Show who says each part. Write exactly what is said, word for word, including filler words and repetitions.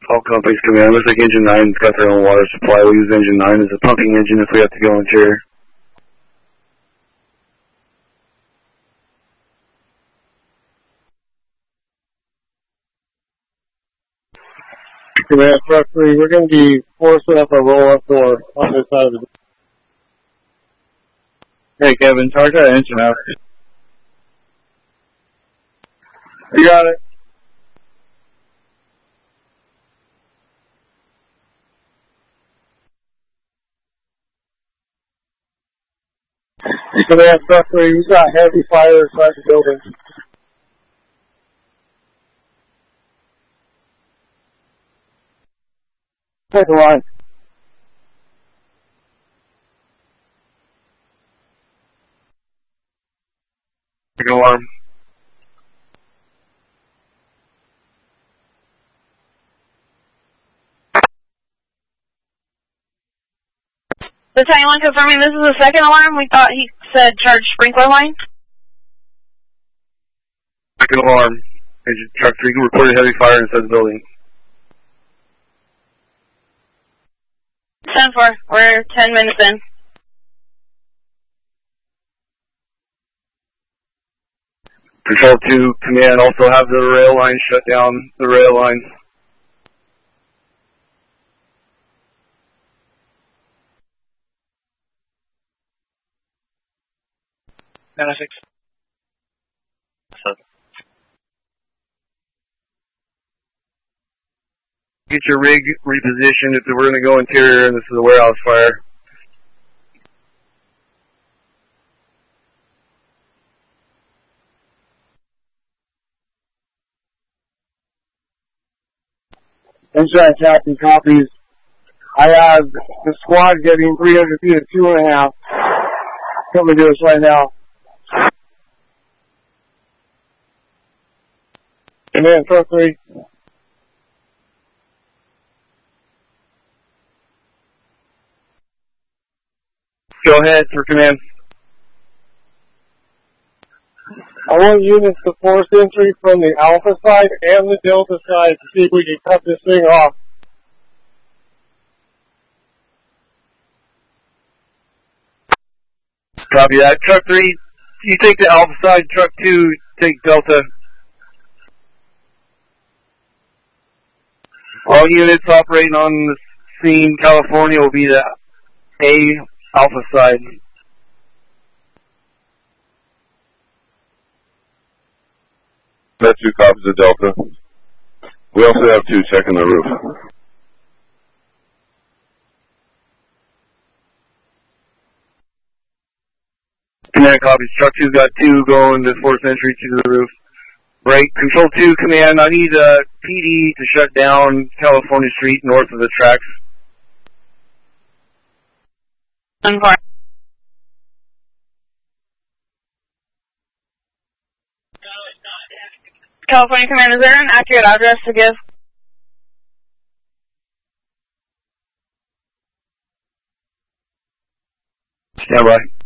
Speaker 1: All companies command. Looks like engine nine's got their own water supply. We'll use engine nine as a pumping engine if we have to go interior.
Speaker 2: Command Truck three, we're going to be forcing up a roll-up door on this side of the door.
Speaker 3: Hey, Kevin, charge that engine out.
Speaker 2: You got it. Command Truck three, we've got heavy fire inside the building. Take a line.
Speaker 1: Take an alarm.
Speaker 4: Battalion one confirming this is the second alarm. We thought he said charge sprinkler line.
Speaker 1: Second alarm. Engine truck three reported heavy fire inside the building.
Speaker 4: ten four. We're ten minutes in.
Speaker 1: Control two, command, also have the rail line shut down, the rail line.
Speaker 3: nine oh six.
Speaker 1: Get your rig repositioned if we're going to go interior and this is a warehouse fire.
Speaker 2: Inside Captain copies. I have the squad getting three hundred feet at two and a half. Coming to us right now. Command Truck three.
Speaker 1: Go ahead for command.
Speaker 2: I want units to force entry from the Alpha side and the Delta side to see if we can cut this thing off.
Speaker 1: Copy that. Truck three, you take the Alpha side. Truck two, take Delta. All units operating on the scene, California, will be the A Alpha side.
Speaker 5: That's two copies of Delta. We also have two checking the roof.
Speaker 1: Command copies. Truck two's got two going to force entry to the roof. Right. Control two, command. I need a P D to shut down California Street north of the tracks.
Speaker 4: ten four. California Command, is there an accurate address to give?
Speaker 1: Stand by.